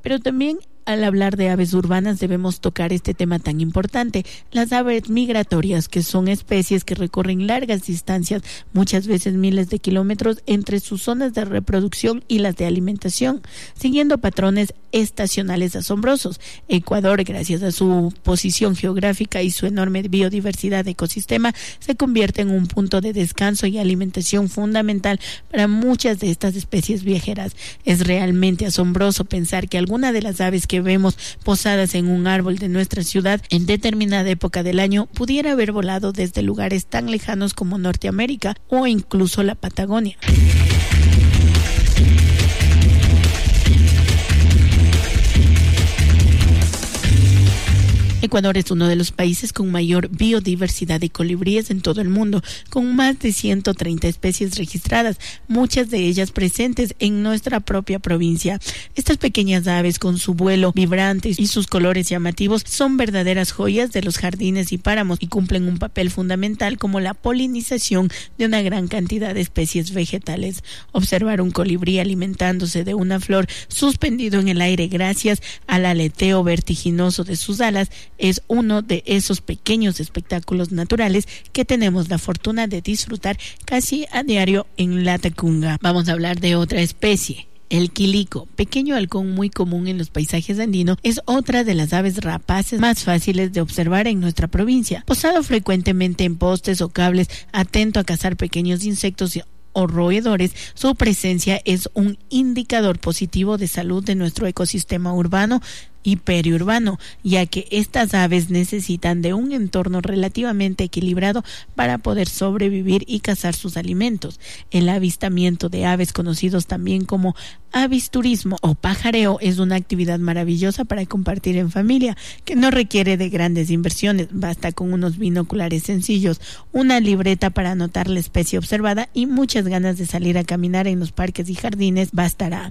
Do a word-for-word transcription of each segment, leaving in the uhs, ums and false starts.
Pero también al hablar de aves urbanas debemos tocar este tema tan importante, las aves migratorias, que son especies que recorren largas distancias, muchas veces miles de kilómetros, entre sus zonas de reproducción y las de alimentación, siguiendo patrones estacionales asombrosos. Ecuador, gracias a su posición geográfica y su enorme biodiversidad de ecosistema, se convierte en un punto de descanso y alimentación fundamental para muchas de estas especies viajeras. Es realmente asombroso pensar que alguna de las aves que vemos posadas en un árbol de nuestra ciudad en determinada época del año pudiera haber volado desde lugares tan lejanos como Norteamérica o incluso la Patagonia. Ecuador es uno de los países con mayor biodiversidad de colibríes en todo el mundo, con más de ciento treinta especies registradas, muchas de ellas presentes en nuestra propia provincia. Estas pequeñas aves, con su vuelo vibrante y sus colores llamativos, son verdaderas joyas de los jardines y páramos y cumplen un papel fundamental como la polinización de una gran cantidad de especies vegetales. Observar un colibrí alimentándose de una flor suspendido en el aire gracias al aleteo vertiginoso de sus alas es uno de esos pequeños espectáculos naturales que tenemos la fortuna de disfrutar casi a diario en Latacunga. Vamos a hablar de otra especie. El quilico, pequeño halcón muy común en los paisajes andinos, es otra de las aves rapaces más fáciles de observar en nuestra provincia. Posado frecuentemente en postes o cables, atento a cazar pequeños insectos o roedores, su presencia es un indicador positivo de salud de nuestro ecosistema urbano y periurbano, ya que estas aves necesitan de un entorno relativamente equilibrado para poder sobrevivir y cazar sus alimentos. El avistamiento de aves, conocidos también como avisturismo o pajareo, es una actividad maravillosa para compartir en familia, que no requiere de grandes inversiones. Basta con unos binoculares sencillos, una libreta para anotar la especie observada y muchas ganas de salir a caminar en los parques y jardines bastará.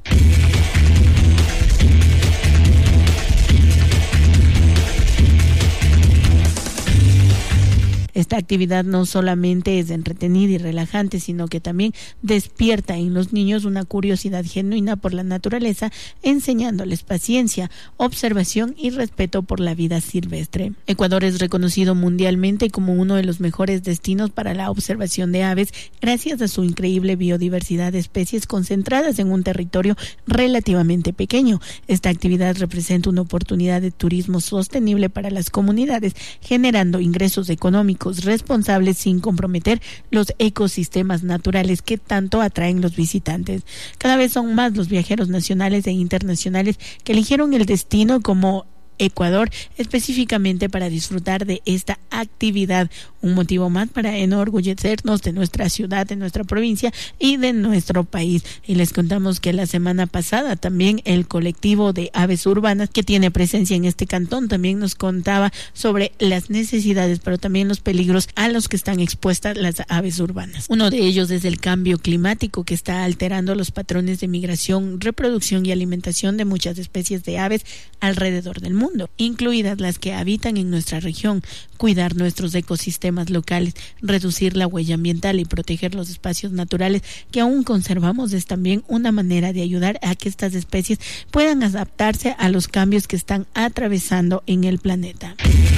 Esta actividad no solamente es entretenida y relajante, sino que también despierta en los niños una curiosidad genuina por la naturaleza, enseñándoles paciencia, observación y respeto por la vida silvestre. Ecuador es reconocido mundialmente como uno de los mejores destinos para la observación de aves, gracias a su increíble biodiversidad de especies concentradas en un territorio relativamente pequeño. Esta actividad representa una oportunidad de turismo sostenible para las comunidades, generando ingresos económicos responsables sin comprometer los ecosistemas naturales que tanto atraen los visitantes. Cada vez son más los viajeros nacionales e internacionales que eligieron el destino como Ecuador específicamente para disfrutar de esta actividad, un motivo más para enorgullecernos de nuestra ciudad, de nuestra provincia y de nuestro país. Y les contamos que la semana pasada también el colectivo de aves urbanas que tiene presencia en este cantón también nos contaba sobre las necesidades, pero también los peligros a los que están expuestas las aves urbanas. Uno de ellos es el cambio climático, que está alterando los patrones de migración, reproducción y alimentación de muchas especies de aves alrededor del mundo, incluidas las que habitan en nuestra región. Cuidar nuestros ecosistemas locales, reducir la huella ambiental y proteger los espacios naturales que aún conservamos es también una manera de ayudar a que estas especies puedan adaptarse a los cambios que están atravesando en el planeta.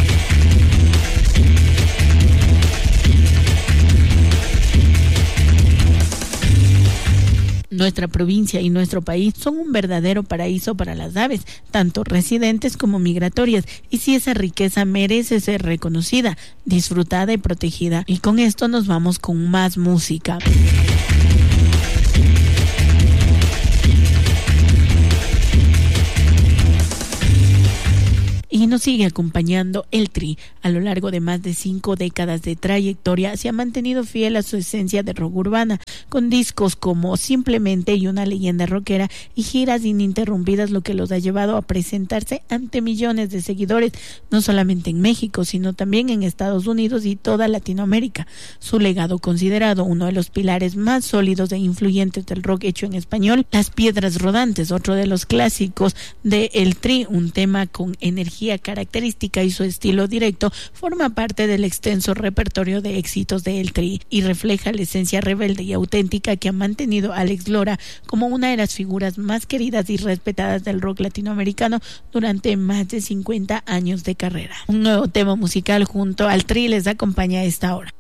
Nuestra provincia y nuestro país son un verdadero paraíso para las aves, tanto residentes como migratorias, y si esa riqueza merece ser reconocida, disfrutada y protegida. Y con esto nos vamos con más música. Y nos sigue acompañando el Tri. A lo largo de más de cinco décadas de trayectoria se ha mantenido fiel a su esencia de rock urbana, con discos como Simplemente y Una leyenda rockera y giras ininterrumpidas, lo que los ha llevado a presentarse ante millones de seguidores, no solamente en México, sino también en Estados Unidos y toda Latinoamérica. Su legado, considerado uno de los pilares más sólidos e influyentes del rock hecho en español, Las Piedras Rodantes, otro de los clásicos de el Tri, un tema con energía característica y su estilo directo forma parte del extenso repertorio de éxitos de El Tri y refleja la esencia rebelde y auténtica que ha mantenido a Alex Lora como una de las figuras más queridas y respetadas del rock latinoamericano durante más de cincuenta años de carrera. Un nuevo tema musical junto al Tri les acompaña a esta hora.